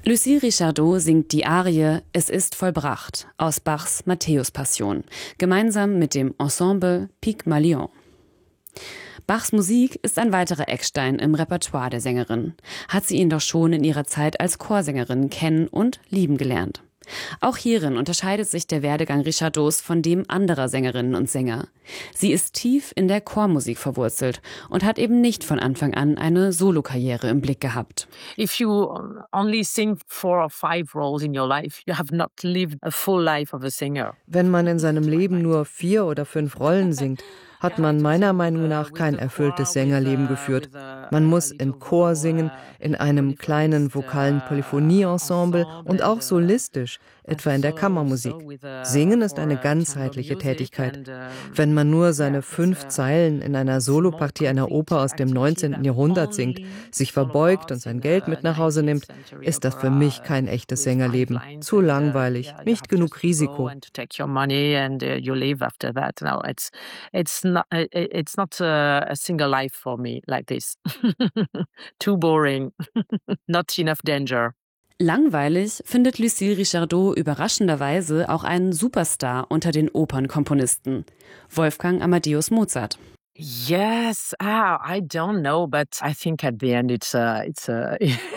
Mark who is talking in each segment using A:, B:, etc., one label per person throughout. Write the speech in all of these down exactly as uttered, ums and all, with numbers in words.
A: Lucie Richardot singt die Arie »Es ist vollbracht« aus Bachs Matthäus-Passion, gemeinsam mit dem Ensemble Pygmalion. Bachs Musik ist ein weiterer Eckstein im Repertoire der Sängerin. Hat sie ihn doch schon in ihrer Zeit als Chorsängerin kennen und lieben gelernt. Auch hierin unterscheidet sich der Werdegang Richardots von dem anderer Sängerinnen und Sänger. Sie ist tief in der Chormusik verwurzelt und hat eben nicht von Anfang an eine Solokarriere im Blick gehabt.
B: If you only sing four or five roles in your life, you have not lived a full life of a singer.
C: Wenn man in seinem Leben nur vier oder fünf Rollen singt, hat man meiner Meinung nach kein erfülltes Sängerleben geführt. Man muss im Chor singen, in einem kleinen vokalen Polyphonie-Ensemble und auch solistisch, etwa in der Kammermusik. Singen ist eine ganzheitliche Tätigkeit. Wenn man nur seine fünf Zeilen in einer Solopartie einer Oper aus dem neunzehnten Jahrhundert singt, sich verbeugt und sein Geld mit nach Hause nimmt, ist das für mich kein echtes Sängerleben. Zu langweilig, nicht genug Risiko.
B: Not, it's not a, a single life for me like this. Too boring. Not enough danger.
A: Langweilig findet Lucie Richardot überraschenderweise auch einen Superstar unter den Opernkomponisten, Wolfgang Amadeus Mozart.
B: Yes, ah, I don't know, but I think at the end it's a, it's a,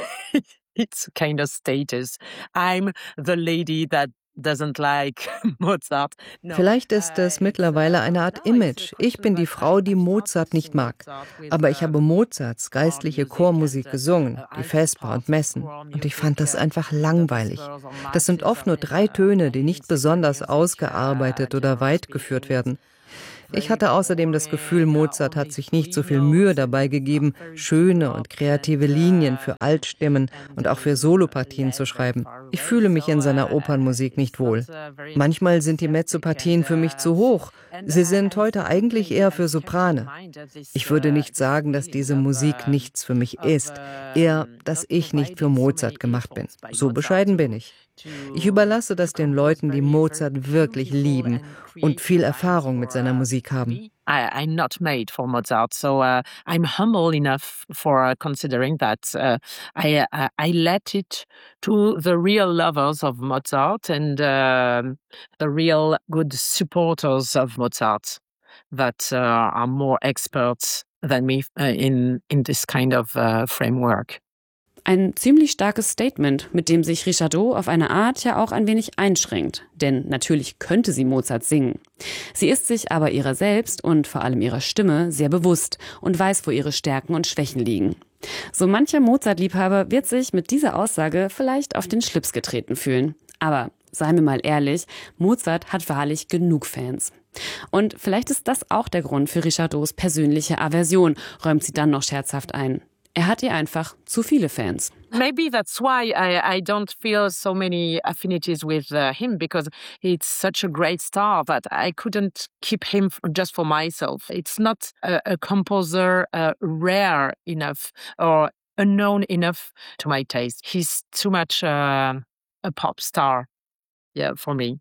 B: it's a kind of status. I'm the lady that doesn't like Mozart. No.
C: Vielleicht ist es mittlerweile eine Art Image. Ich bin die Frau, die Mozart nicht mag. Aber ich habe Mozarts geistliche Chormusik gesungen, die Vesper und Messen. Und ich fand das einfach langweilig. Das sind oft nur drei Töne, die nicht besonders ausgearbeitet oder weit geführt werden. Ich hatte außerdem das Gefühl, Mozart hat sich nicht so viel Mühe dabei gegeben, schöne und kreative Linien für Altstimmen und auch für Solopartien zu schreiben. Ich fühle mich in seiner Opernmusik nicht wohl. Manchmal sind die Mezzopartien für mich zu hoch. Sie sind heute eigentlich eher für Soprane. Ich würde nicht sagen, dass diese Musik nichts für mich ist, eher, dass ich nicht für Mozart gemacht bin. So bescheiden bin ich. Ich überlasse das den Leuten, die Mozart wirklich lieben und viel Erfahrung mit seiner Musik haben.
B: I, I'm not made for Mozart, so uh, I'm humble enough for uh, considering that. Uh, I, uh, I let it to the real lovers of Mozart and uh, the real good supporters of Mozart that uh, are more experts than me uh, in, in this kind of uh, framework.
A: Ein ziemlich starkes Statement, mit dem sich Richardot auf eine Art ja auch ein wenig einschränkt. Denn natürlich könnte sie Mozart singen. Sie ist sich aber ihrer selbst und vor allem ihrer Stimme sehr bewusst und weiß, wo ihre Stärken und Schwächen liegen. So mancher Mozart-Liebhaber wird sich mit dieser Aussage vielleicht auf den Schlips getreten fühlen. Aber seien wir mal ehrlich, Mozart hat wahrlich genug Fans. Und vielleicht ist das auch der Grund für Richardots persönliche Aversion, räumt sie dann noch scherzhaft ein. Er hat ihr einfach zu viele Fans.
B: Maybe that's why I, I don't feel so many affinities with uh, him, because it's such a great star that I couldn't keep him just for myself. It's not a, a composer uh, rare enough or unknown enough to my taste. He's too much uh, a pop star, yeah, for me.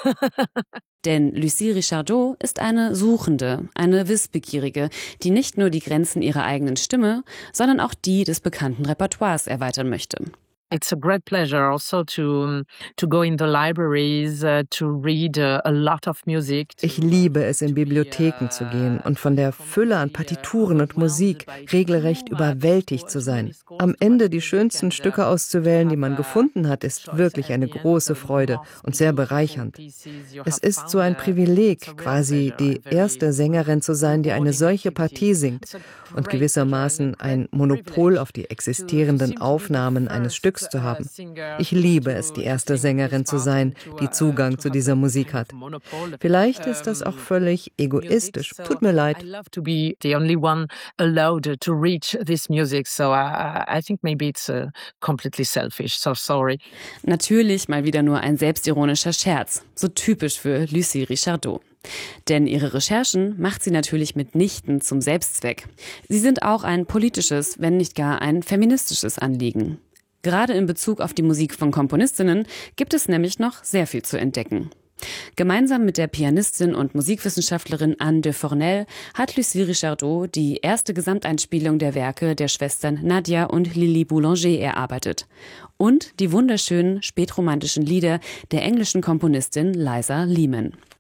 A: Denn Lucie Richardot ist eine Suchende, eine Wissbegierige, die nicht nur die Grenzen ihrer eigenen Stimme, sondern auch die des bekannten Repertoires erweitern möchte.
B: It's a great pleasure also to to go in the libraries, uh, to read uh, a lot of music.
C: Ich liebe es, in Bibliotheken zu gehen und von der Fülle an Partituren und Musik regelrecht überwältigt zu sein. Am Ende die schönsten Stücke auszuwählen, die man gefunden hat, ist wirklich eine große Freude und sehr bereichernd. Es ist so ein Privileg, quasi die erste Sängerin zu sein, die eine solche Partie singt und gewissermaßen ein Monopol auf die existierenden Aufnahmen eines Stücks zu haben. Ich liebe es, die erste Sängerin zu sein, die Zugang zu dieser Musik hat. Vielleicht ist das auch völlig egoistisch. Tut mir leid.
B: I love to be the only one allowed to reach this music, so I, I think maybe it's uh, completely selfish. So sorry.
A: Natürlich mal wieder nur ein selbstironischer Scherz, so typisch für Lucie Richardot. Denn ihre Recherchen macht sie natürlich mitnichten zum Selbstzweck. Sie sind auch ein politisches, wenn nicht gar ein feministisches Anliegen. Gerade in Bezug auf die Musik von Komponistinnen gibt es nämlich noch sehr viel zu entdecken. Gemeinsam mit der Pianistin und Musikwissenschaftlerin Anne de Fornel hat Lucie Richardot die erste Gesamteinspielung der Werke der Schwestern Nadia und Lily Boulanger erarbeitet. Und die wunderschönen spätromantischen Lieder der englischen Komponistin Liza Lehman.